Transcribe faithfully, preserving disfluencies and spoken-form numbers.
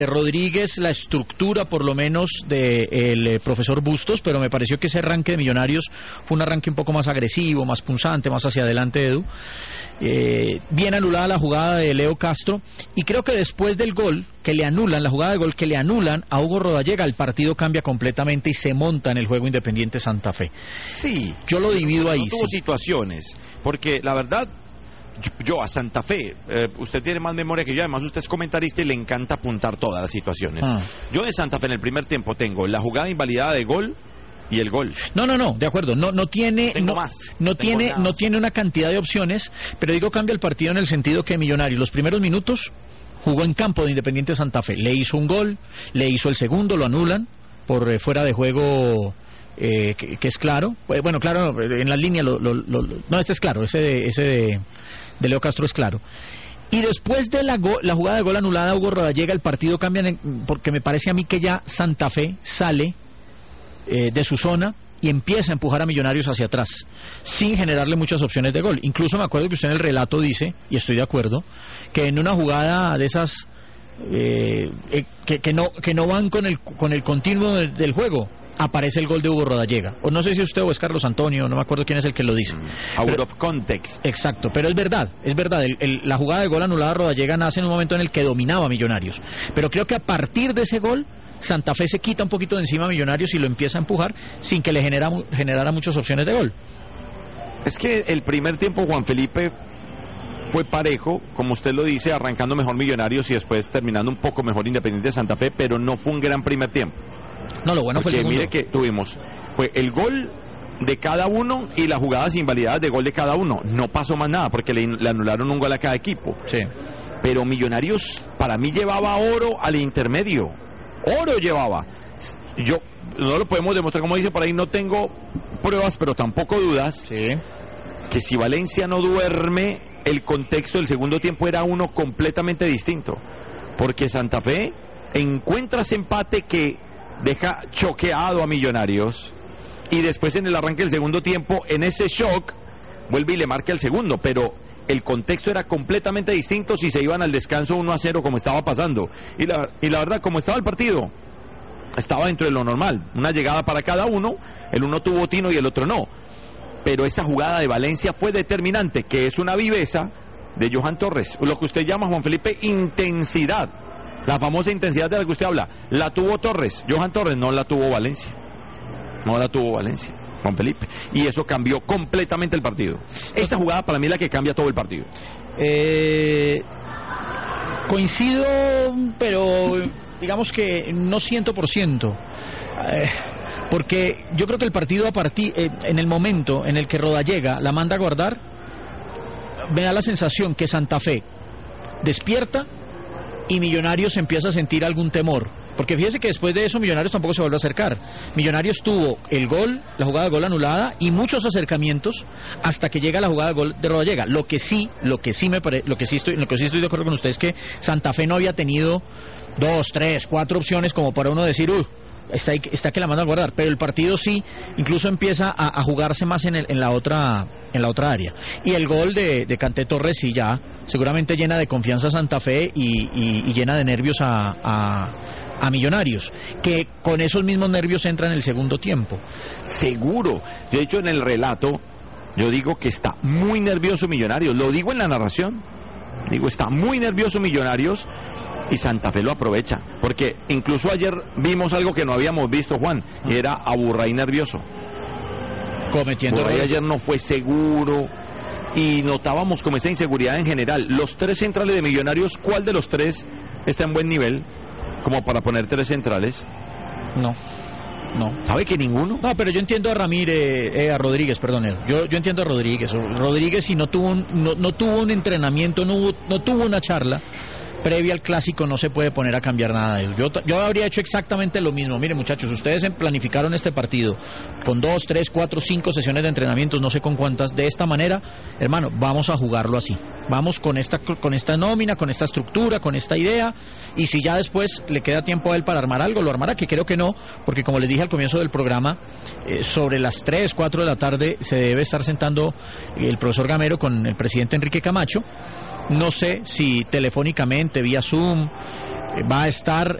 Rodríguez la estructura por lo menos del eh, profesor Bustos, pero me pareció que ese arranque de Millonarios fue un arranque un poco más agresivo, más punzante, más hacia adelante, Edu. Eh, bien anulada la jugada de Leo Castro, y creo que después del gol que le anulan, la jugada de gol que le anulan a Hugo Rodallega, el partido cambia completamente y se monta en el juego Independiente Santa Fe. Sí, yo lo divido ahí. No tuvo sí. situaciones, porque la verdad, yo, yo a Santa Fe, eh, usted tiene más memoria que yo, además usted es comentarista y le encanta apuntar todas las situaciones. Ah. Yo de Santa Fe en el primer tiempo tengo la jugada invalidada de gol y el gol. No, no, no, de acuerdo, no no tiene tengo no, más, no tengo tiene nada. no tiene una cantidad de opciones, pero digo cambia el partido en el sentido que Millonarios los primeros minutos jugó en campo de Independiente Santa Fe, le hizo un gol, le hizo el segundo, lo anulan por eh, fuera de juego. Eh, que, que es claro, eh, bueno, claro, en la línea lo, lo, lo, no, este es claro, ese de, ese de, de Leo Castro es claro. Y después de la, go, la jugada de gol anulada a Hugo Rodallega, el partido cambia en, porque me parece a mí que ya Santa Fe sale eh, de su zona y empieza a empujar a Millonarios hacia atrás, sin generarle muchas opciones de gol. Incluso me acuerdo que usted en el relato dice, y estoy de acuerdo, que en una jugada de esas eh, eh, que, que no que no van con el con el continuo del, del juego, aparece el gol de Hugo Rodallega. O no sé si usted o es Carlos Antonio, no me acuerdo quién es el que lo dice. Out pero, of context. Exacto, pero es verdad, es verdad. El, el, la jugada de gol anulada a Rodallega nace en un momento en el que dominaba a Millonarios. Pero creo que a partir de ese gol, Santa Fe se quita un poquito de encima a Millonarios y lo empieza a empujar sin que le genera, generara muchas opciones de gol. Es que el primer tiempo, Juan Felipe, fue parejo, como usted lo dice, arrancando mejor Millonarios y después terminando un poco mejor Independiente de Santa Fe, pero no fue un gran primer tiempo. No, lo bueno porque fue el segundo. Mire que tuvimos fue el gol de cada uno y las jugadas invalidadas de gol de cada uno. No pasó más nada porque le, le anularon un gol a cada equipo. Sí. Pero Millonarios para mí llevaba oro al intermedio. Oro llevaba. Yo no lo podemos demostrar, como dice por ahí, no tengo pruebas, pero tampoco dudas. Sí. Que si Valencia no duerme, el contexto del segundo tiempo era uno completamente distinto. Porque Santa Fe encuentra ese empate que deja choqueado a Millonarios y después en el arranque del segundo tiempo, en ese shock, vuelve y le marca el segundo, pero el contexto era completamente distinto si se iban al descanso uno a cero como estaba pasando. Y la, y la verdad, como estaba el partido, estaba dentro de lo normal, una llegada para cada uno, el uno tuvo tino y el otro no. Pero esa jugada de Valencia fue determinante, que es una viveza de Johan Torres, lo que usted llama, Juan Felipe, intensidad. La famosa intensidad de la que usted habla, la tuvo Torres, Johan Torres, no la tuvo Valencia. No la tuvo Valencia, Juan Felipe. Y eso cambió completamente el partido. Esa jugada para mí es la que cambia todo el partido. Eh, coincido, pero digamos que no ciento por ciento. Eh, porque yo creo que el partido a partir, eh, en el momento en el que Rodallega la manda a guardar, me da la sensación que Santa Fe despierta y Millonarios empieza a sentir algún temor, porque fíjese que después de eso Millonarios tampoco se vuelve a acercar. Millonarios tuvo el gol, la jugada de gol anulada y muchos acercamientos hasta que llega la jugada de gol de Rodallega. Lo que sí, lo que sí me pare, lo que sí estoy, lo que sí estoy de acuerdo con usted es que Santa Fe no había tenido dos, tres, cuatro opciones como para uno decir, uy, está, está que la manda a guardar, pero el partido sí incluso empieza a, a jugarse más en, el, en la otra en la otra área. Y el gol de, de Kanté Torres sí ya seguramente llena de confianza a Santa Fe y, y, y llena de nervios a, a, a Millonarios, que con esos mismos nervios entra en el segundo tiempo. Seguro. De hecho, en el relato yo digo que está muy nervioso Millonarios, lo digo en la narración, digo está muy nervioso Millonarios. Y Santa Fe lo aprovecha, porque incluso ayer vimos algo que no habíamos visto, Juan, que era a Burray nervioso. Cometiendo Burray ayer no fue seguro y notábamos como esa inseguridad en general. Los tres centrales de Millonarios, ¿cuál de los tres está en buen nivel como para poner tres centrales? No. No. ¿Sabe que ninguno? No, pero yo entiendo a Ramírez, eh, a Rodríguez, perdón. Yo yo entiendo a Rodríguez. Rodríguez si no tuvo un, no, no tuvo un entrenamiento, no, hubo, no tuvo una charla previa al clásico, no se puede poner a cambiar nada de él. Yo, yo habría hecho exactamente lo mismo. Miren, muchachos, ustedes planificaron este partido con dos, tres, cuatro, cinco sesiones de entrenamientos, no sé con cuántas, de esta manera, hermano, vamos a jugarlo así. Vamos con esta con esta nómina, con esta estructura, con esta idea, y si ya después le queda tiempo a él para armar algo, lo armará, que creo que no, porque como les dije al comienzo del programa, eh, sobre las tres, cuatro de la tarde se debe estar sentando el profesor Gamero con el presidente Enrique Camacho. No sé si telefónicamente, vía Zoom, va a estar